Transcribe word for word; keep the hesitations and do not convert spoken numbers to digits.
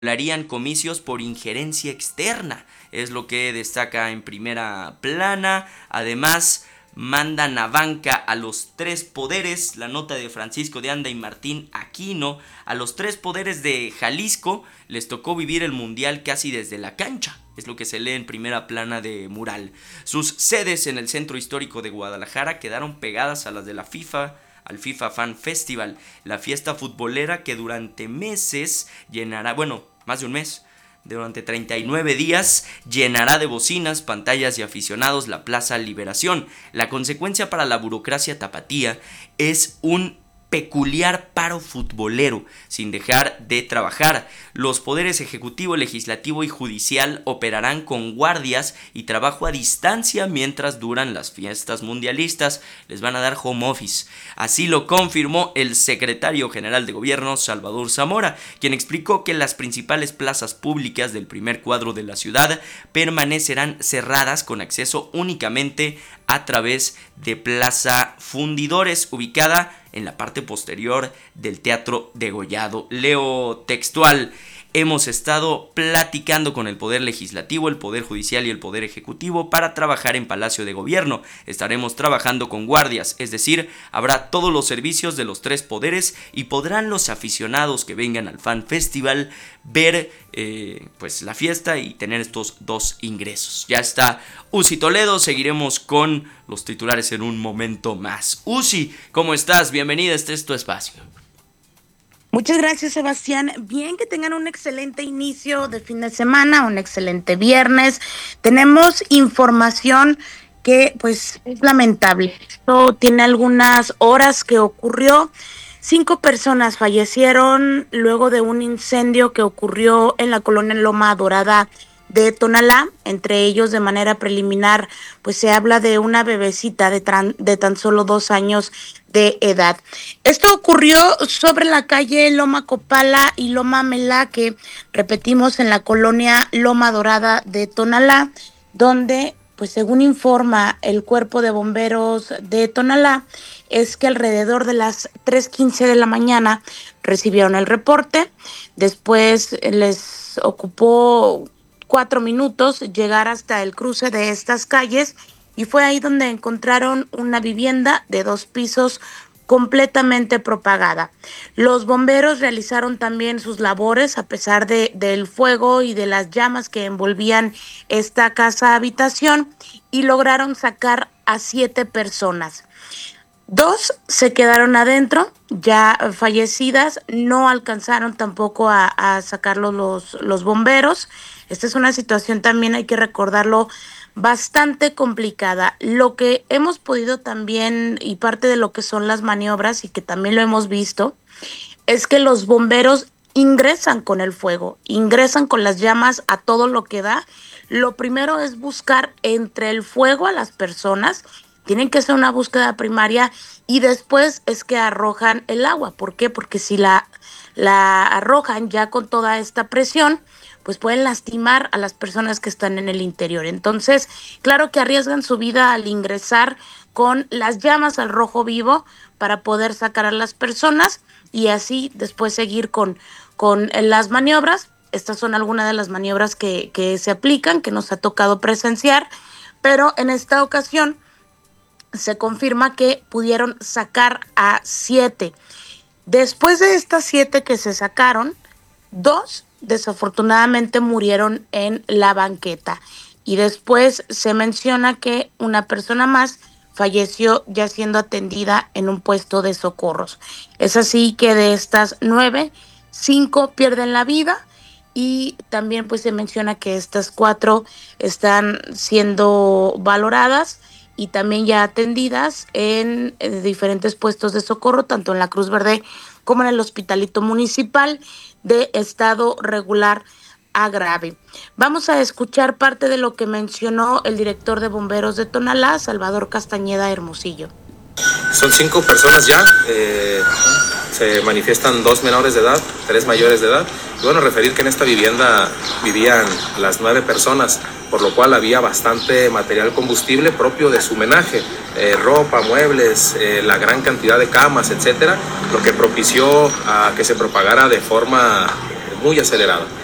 Harían comicios por injerencia externa, es lo que destaca en primera plana. Además, mandan a banca a los tres poderes, la nota de Francisco de Anda y Martín Aquino. A los tres poderes de Jalisco les tocó vivir el mundial casi desde la cancha, es lo que se lee en primera plana de Mural. Sus sedes en el centro histórico de Guadalajara quedaron pegadas a las de la FIFA, al FIFA Fan Festival, la fiesta futbolera que durante meses llenará, bueno, más de un mes, durante treinta y nueve días, llenará de bocinas, pantallas y aficionados la Plaza Liberación. La consecuencia para la burocracia tapatía es un peculiar paro futbolero, sin dejar de trabajar. Los poderes ejecutivo, legislativo y judicial operarán con guardias y trabajo a distancia mientras duran las fiestas mundialistas. Les van a dar home office. Así lo confirmó el secretario general de gobierno, Salvador Zamora, quien explicó que las principales plazas públicas del primer cuadro de la ciudad permanecerán cerradas con acceso únicamente a través de Plaza Fundidores, ubicada en la parte posterior del Teatro Degollado. Leo textual: hemos estado platicando con el Poder Legislativo, el Poder Judicial y el Poder Ejecutivo para trabajar en Palacio de Gobierno. Estaremos trabajando con guardias, es decir, habrá todos los servicios de los tres poderes y podrán los aficionados que vengan al Fan Festival ver eh, pues la fiesta y tener estos dos ingresos. Ya está Uzi Toledo, seguiremos con los titulares en un momento más. Uzi, ¿cómo estás? Bienvenida, este es tu espacio. Muchas gracias, Sebastián. Bien, que tengan un excelente inicio de fin de semana, un excelente viernes. Tenemos información que pues es lamentable. Esto tiene algunas horas que ocurrió. Cinco personas fallecieron luego de un incendio que ocurrió en la colonia Loma Dorada de Tonalá. Entre ellos, de manera preliminar, pues se habla de una bebecita de, tran, de tan solo dos años de edad. Esto ocurrió sobre la calle Loma Copala y Loma Melaque, repetimos, en la colonia Loma Dorada de Tonalá, donde, pues según informa el Cuerpo de Bomberos de Tonalá, es que alrededor de las tres quince de la mañana recibieron el reporte. Después les ocupó cuatro minutos llegar hasta el cruce de estas calles y fue ahí donde encontraron una vivienda de dos pisos completamente propagada. Los bomberos realizaron también sus labores a pesar de, del fuego y de las llamas que envolvían esta casa habitación y lograron sacar a siete personas. Dos se quedaron adentro, ya fallecidas, no alcanzaron tampoco a, a sacarlos los, los bomberos. Esta es una situación también, hay que recordarlo, bastante complicada. Lo que hemos podido también, y parte de lo que son las maniobras, y que también lo hemos visto, es que los bomberos ingresan con el fuego, ingresan con las llamas a todo lo que da. Lo primero es buscar entre el fuego a las personas. Tienen que hacer una búsqueda primaria y después es que arrojan el agua. ¿Por qué? Porque si la, la arrojan ya con toda esta presión, pues pueden lastimar a las personas que están en el interior. Entonces, claro que arriesgan su vida al ingresar con las llamas al rojo vivo para poder sacar a las personas y así después seguir con, con las maniobras. Estas son algunas de las maniobras que, que se aplican, que nos ha tocado presenciar, pero en esta ocasión se confirma que pudieron sacar a siete. Después de estas siete que se sacaron, dos desafortunadamente murieron en la banqueta. Y después se menciona que una persona más falleció ya siendo atendida en un puesto de socorros. Es así que de estas nueve, cinco pierden la vida. Y también pues se menciona que estas cuatro están siendo valoradas y también ya atendidas en, en diferentes puestos de socorro, tanto en la Cruz Verde como en el Hospitalito Municipal, de estado regular a grave. Vamos a escuchar parte de lo que mencionó el director de bomberos de Tonalá, Salvador Castañeda Hermosillo. Son cinco personas ya, eh, se manifiestan dos menores de edad, tres mayores de edad. Y bueno, referir que en esta vivienda vivían las nueve personas, por lo cual había bastante material combustible propio de su menaje, eh, ropa, muebles, eh, la gran cantidad de camas, etcétera, lo que propició a que se propagara de forma muy acelerada.